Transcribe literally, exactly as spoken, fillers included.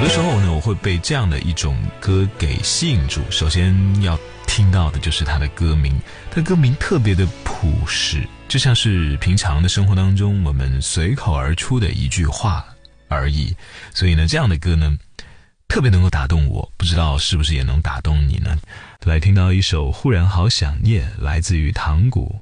的时候呢，我会被这样的一种歌给吸引住。首先要听到的就是它的歌名，它的歌名特别的朴实，就像是平常的生活当中我们随口而出的一句话而已。所以呢，这样的歌呢特别能够打动我，不知道是不是也能打动你呢？来听到一首《忽然好想念》，来自于唐古。